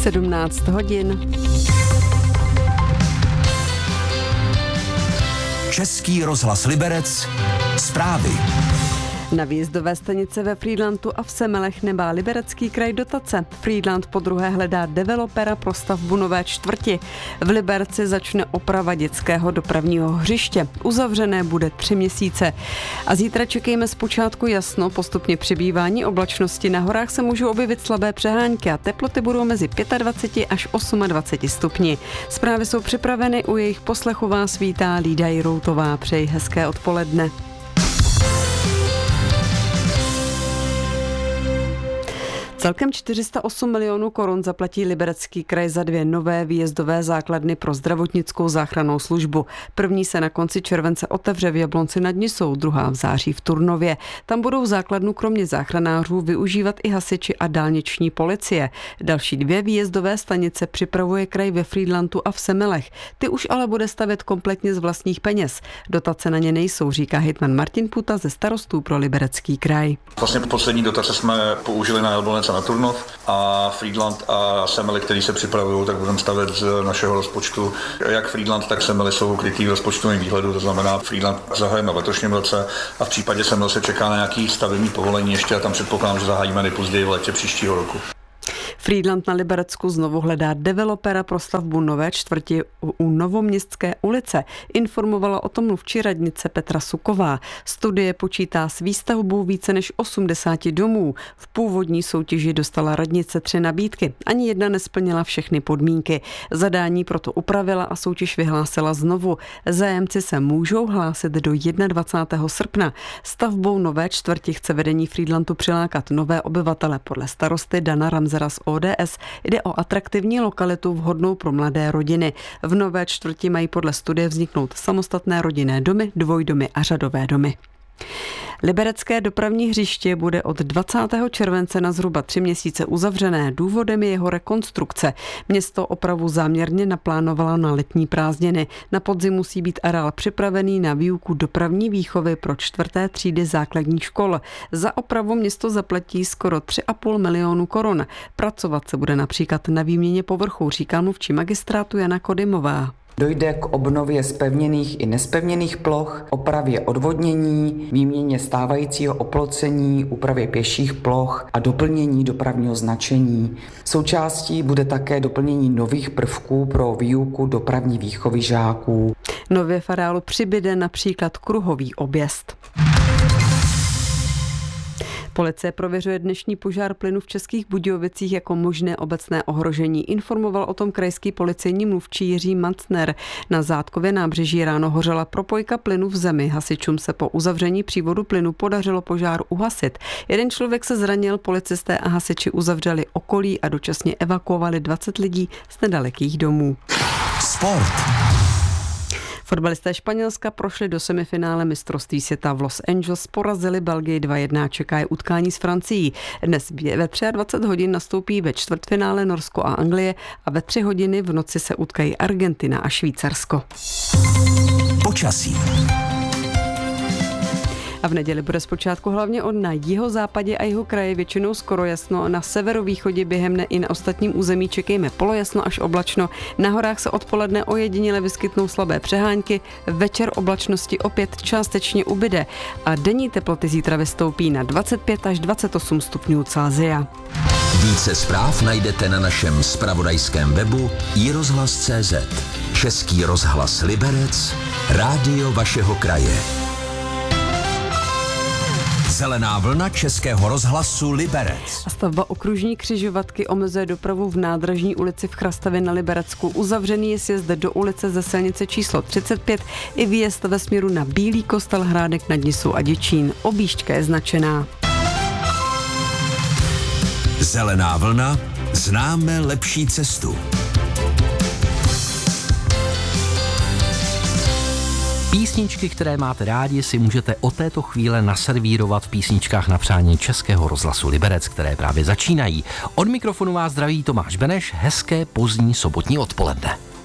17 hodin. Český rozhlas Liberec, zprávy. Na výjezdové stanice ve Frýdlantu a v Semelech nebá Liberecký kraj dotace. Frýdlant podruhé hledá developera pro stavbu nové čtvrti. V Liberci začne oprava dětského dopravního hřiště. Uzavřené bude 3 měsíce. A zítra čekejme zpočátku jasno, postupně přibývání oblačnosti. Na horách se můžou objevit slabé přehánky a teploty budou mezi 25 až 28 stupni. Zprávy jsou připraveny, u jejich poslechu vás vítá Lída Jiroutová. Přeji hezké odpoledne. Celkem 408 milionů korun zaplatí Liberecký kraj za 2 nové výjezdové základny pro zdravotnickou záchrannou službu. První se na konci července otevře v Jablonci nad Nisou, druhá v září v Turnově. Tam budou základnu kromě záchranářů využívat i hasiči a dálniční policie. Další 2 výjezdové stanice připravuje kraj ve Frýdlantu a v Semelech. Ty už ale bude stavět kompletně z vlastních peněz. Dotace na ně nejsou, říká hejtman Martin Puta ze Starostů pro Liberecký kraj. Vlastně poslední dotace jsme použili na Jablonec a na Turnov a Frýdlant a Semely, který se připravují, tak budeme stavět z našeho rozpočtu. Jak Frýdlant, tak Semely jsou krytý v rozpočtovém výhledu, to znamená Frýdlant zahajeme v letošním roce a v případě Semel se čeká na nějaký stavební povolení ještě a tam předpokládám, že zahájíme nejpozději v létě příštího roku. Frýdlant na Liberecku znovu hledá developera pro stavbu nové čtvrti u Novoměstské ulice. Informovala o tom mluvčí radnice Petra Suková. Studie počítá s výstavbou více než 80 domů. V původní soutěži dostala radnice 3 nabídky. Ani jedna nesplnila všechny podmínky. Zadání proto upravila a soutěž vyhlásila znovu. Zájemci se můžou hlásit do 21. srpna. Stavbou nové čtvrti chce vedení Frýdlantu přilákat nové obyvatele. Podle starosty Dana Ramzera z ODS jde o atraktivní lokalitu vhodnou pro mladé rodiny. V nové čtvrti mají podle studie vzniknout samostatné rodinné domy, dvojdomy a řadové domy. Liberecké dopravní hřiště bude od 20. července na zhruba 3 měsíce uzavřené. Důvodem je jeho rekonstrukce. Město opravu záměrně naplánovalo na letní prázdniny. Na podzim musí být areál připravený na výuku dopravní výchovy pro 4. třídy základních škol. Za opravu město zaplatí skoro 3,5 milionu korun. Pracovat se bude například na výměně povrchů, říká mluvčí magistrátu Jana Kodymová. Dojde k obnově zpevněných i nespevněných ploch, opravě odvodnění, výměně stávajícího oplocení, úpravě pěších ploch a doplnění dopravního značení. Součástí bude také doplnění nových prvků pro výuku dopravní výchovy žáků. Nově v areálu přibyde například kruhový objezd. Policie prověřuje dnešní požár plynu v Českých Budějovicích jako možné obecné ohrožení. Informoval o tom krajský policejní mluvčí Jiří Mancner. Na Zátkově nábřeží ráno hořela propojka plynu v zemi. Hasičům se po uzavření přívodu plynu podařilo požár uhasit. 1 člověk se zranil, policisté a hasiči uzavřeli okolí a dočasně evakuovali 20 lidí z nedalekých domů. Sport. Fotbalisté Španělska prošli do semifinále mistrovství světa v Los Angeles, porazili Belgii 2-1, čeká je utkání s Francií. Dnes ve 23 hodin nastoupí ve čtvrtfinále Norsko a Anglie a ve 3 hodiny v noci se utkají Argentina a Švýcarsko. Počasí. A v neděli bude zpočátku hlavně na jihozápadě a jihu kraje většinou skoro jasno. Na severovýchodě během dne i na ostatním území čekejme polojasno až oblačno. Na horách se odpoledne ojediněle vyskytnou slabé přehánky. Večer oblačnosti opět částečně ubyde. A denní teploty zítra vystoupí na 25 až 28 stupňů Celsia. Více zpráv najdete na našem zpravodajském webu iRozhlas.cz. Český rozhlas Liberec, rádio vašeho kraje. Zelená vlna Českého rozhlasu Liberec. A stavba okružní křižovatky omezuje dopravu v Nádražní ulici v Chrastavě na Liberecku. Uzavřený je sjezd do ulice ze silnice číslo 35 i výjezd ve směru na Bílý Kostel, Hrádek nad Nisou a Děčín. Objížďka je značená. Zelená vlna, známe lepší cestu. Písničky, které máte rádi, si můžete od této chvíle naservírovat v písničkách na přání Českého rozhlasu Liberec, které právě začínají. Od mikrofonu vás zdraví Tomáš Beneš, hezké pozdní sobotní odpoledne.